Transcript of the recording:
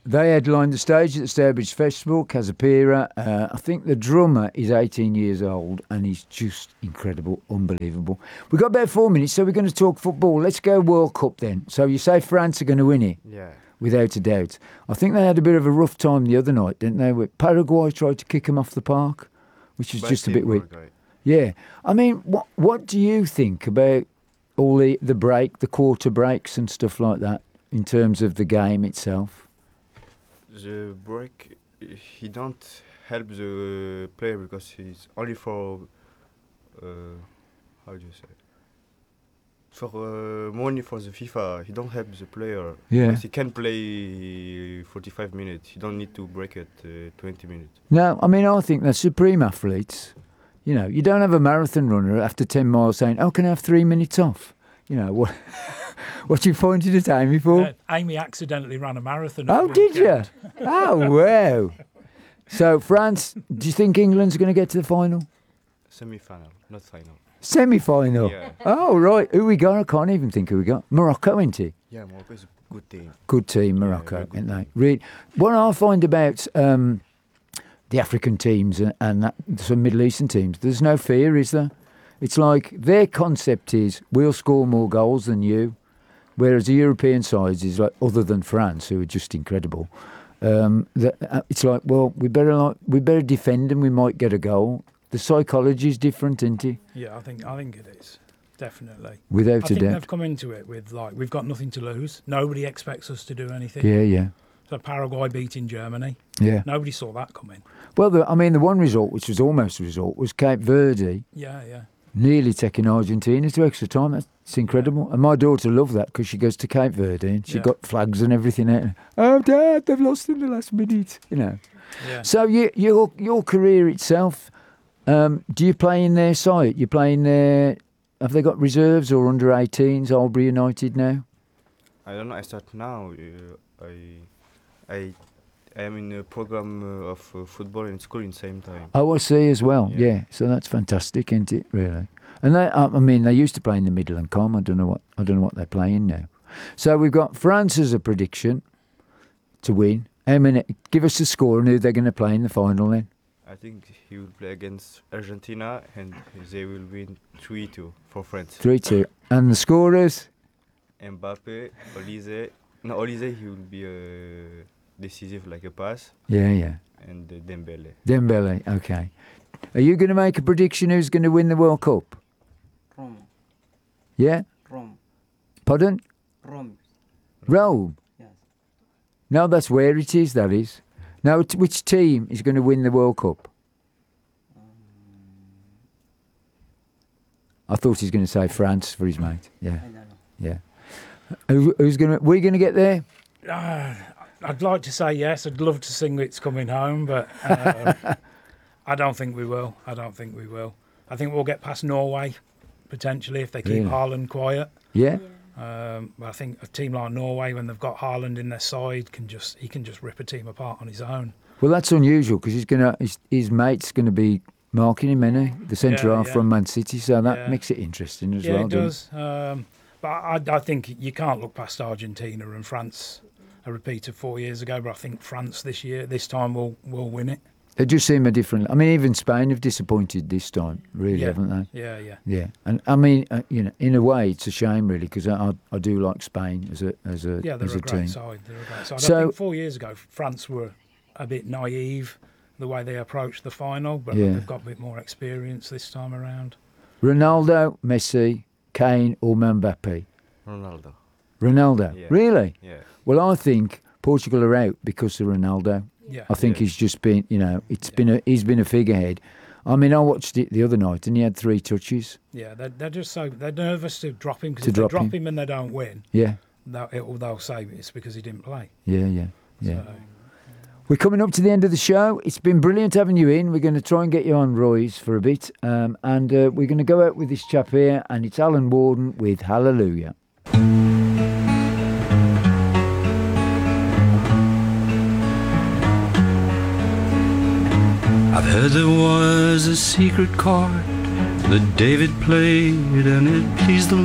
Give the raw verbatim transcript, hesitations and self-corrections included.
They headlined the stage at the Stourbridge Festival, Casapira. Uh, I think the drummer is eighteen years old and he's just incredible, unbelievable. We've got about four minutes, so we're going to talk football. Let's go World Cup then. So you say France are going to win it? Yeah. Without a doubt. I think they had a bit of a rough time the other night, didn't they? Paraguay tried to kick them off the park, which is Bad just a team, bit weird. Paraguay. Yeah. I mean, what what do you think about all the, the break, the quarter breaks and stuff like that in terms of the game itself? The break, he don't help the player because he's only for, uh, how do you say, for uh, money for the FIFA. He don't help the player. Yeah. Because he can play forty-five minutes. He don't need to break it uh, twenty minutes. No, I mean, I think they're supreme athletes. You know, you don't have a marathon runner after ten miles saying, oh, can I have three minutes off? You know, what what you pointed at Amy for? Uh, Amy accidentally ran a marathon. Oh, did you? Oh, wow. So, France, do you think England's going to get to the final? Semi-final, not final. Semi-final? Yeah. Oh, right. Who we got? I can't even think who we got. Morocco, isn't he? Yeah, Morocco is a good team. Good team, Yeah, Morocco, very good isn't they? Really. What I find about um, the African teams and, and that, some Middle Eastern teams, there's no fear, is there? It's like their concept is we'll score more goals than you, whereas the European sides is like, other than France, who are just incredible. Um, that, uh, it's like, well, we better like we better defend and we might get a goal. The psychology is different, isn't it? Yeah, I think I think it is definitely. Without I a think doubt. they've come into it with like we've got nothing to lose. Nobody expects us to do anything. Yeah, yeah, So Paraguay beating Germany. yeah. Nobody saw that coming. Well, the, I mean, the one result, which was almost a result, was Cape Verde Yeah, yeah. nearly taking Argentina to extra time. That's incredible. And my daughter loved that because she goes to Cape Verde and she Yeah. got flags and everything out. Oh, Dad, they've lost in the last minute, you know. Yeah. So you, your your career itself, um, do you play in their side? You play in their... Have they got reserves or under eighteens, Albury United now? I don't know. I start now. Uh, I, I, I am in a program uh, of uh, football and school in same time. Oh, I see as well. Yeah. Yeah. So that's fantastic, isn't it? Really. And they, I I mean, they used to play in the middle and com. I don't know what I don't know what they're playing now. So we've got France as a prediction to win. How many? Give us the score and who they're going to play in the final then. I think he will play against Argentina and they will win three two for France. Three two. And the scorers? Mbappe, Olise. No, Olise, he will be uh, decisive like a pass. Yeah, yeah. And uh, Dembele. Dembele. Okay. Are you going to make a prediction who's going to win the World Cup? Rome. Yeah. Rome. Pardon? Rome. Rome. Yes. No, that's where it is. That is. Now, t- which team is going to win the World Cup? I thought he was going to say France for his mate. Yeah, I don't know. yeah. Who, who's going to? We going to get there? Uh, I'd like to say yes. I'd love to sing It's Coming Home, but uh, I don't think we will. I don't think we will. I think we'll get past Norway, potentially, if they keep Really? Haaland quiet. Yeah. Um, but I think a team like Norway, when they've got Haaland in their side, can just he can just rip a team apart on his own. Well, that's unusual because he's going to his, his mate's going to be marking him, isn't he? The centre Yeah, half yeah. from Man City, so that Yeah. makes it interesting as yeah, well. it doesn't does. Um, but I, I think you can't look past Argentina and France. A repeat of four years ago, but I think France this year, this time, will will win it. They just seem a different. I mean, even Spain have disappointed this time, really, Yeah. haven't they? Yeah, yeah. Yeah, and I mean, uh, you know, in a way, it's a shame, really, because I, I I do like Spain as a as a Yeah, they're as a, a great team. side. They're a great side. So- I think four years ago, France were a bit naive the way they approached the final, but Yeah. they've got a bit more experience this time around. Ronaldo, Messi, Kane, or Mbappe? Ronaldo. Ronaldo, Yeah. really? Yeah. Well, I think Portugal are out because of Ronaldo. Yeah, I think Yeah. he's just been, you know, it's Yeah. been a he's been a figurehead. I mean, I watched it the other night, and he had three touches. yeah. They're, they're just so they're nervous to drop him because To if they drop drop him. him. and they don't win, Yeah, they'll, it'll, they'll say it's because he didn't play. yeah, yeah, yeah. So, We're coming up to the end of the show. It's been brilliant having you in. We're going to try and get you on Roy's for a bit. Um, and uh, we're going to go out with this chap here, and it's Alan Warden with Hallelujah. I've heard there was a secret chord that David played and it pleased the